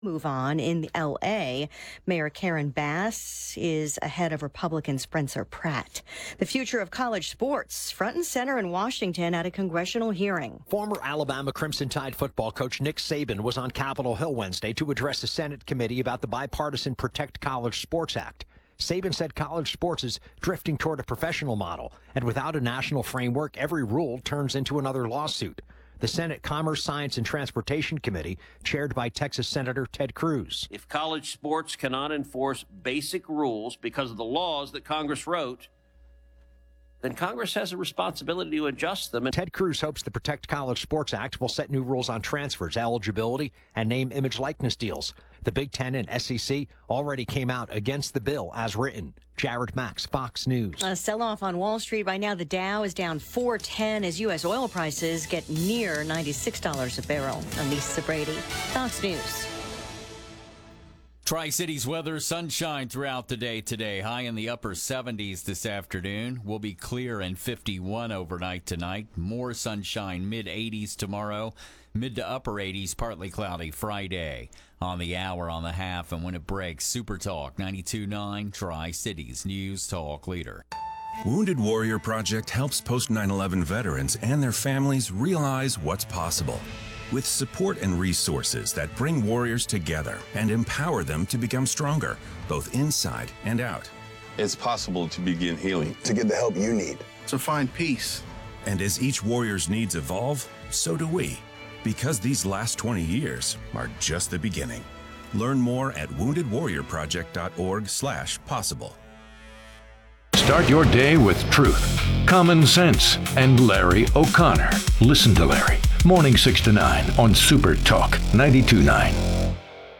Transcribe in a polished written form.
Move on in L.A. Mayor Karen Bass is ahead of Republican Spencer Pratt. The future of college sports front and center in Washington at a congressional hearing. Former Alabama Crimson Tide football coach Nick Saban was on Capitol Hill Wednesday to address the Senate committee about the bipartisan Protect College Sports Act. Saban said college sports is drifting toward a professional model, and without a national framework, every rule turns into another lawsuit. The Senate Commerce, Science, and Transportation Committee, chaired by Texas Senator Ted Cruz. If college sports cannot enforce basic rules because of the laws that Congress wrote, then Congress has a responsibility to adjust them. Ted Cruz hopes the Protect College Sports Act will set new rules on transfers, eligibility, and name, image, likeness deals. The Big Ten and SEC already came out against the bill as written. Jared Max, Fox News. A sell-off on Wall Street. Right now, the Dow is down 410 as U.S. oil prices get near $96 a barrel. Elisa Brady, Fox News. Tri-Cities weather, sunshine throughout the day today. High in the upper 70s this afternoon. Will be clear and 51 overnight tonight. More sunshine, mid-80s tomorrow. Mid to upper 80s, partly cloudy Friday. On the hour, on the half, and when it breaks, Super Talk 92.9, Tri-Cities News Talk Leader. Wounded Warrior Project helps post 9/11 veterans and their families realize what's possible. With support and resources that bring warriors together and empower them to become stronger, both inside and out. It's possible to begin healing. To get the help you need. To find peace. And as each warrior's needs evolve, so do we. Because these last 20 years are just the beginning. Learn more at woundedwarriorproject.org/possible. Start your day with truth, common sense, and Larry O'Connor. Listen to Larry. Morning 6 to 9 on Super Talk 92.9.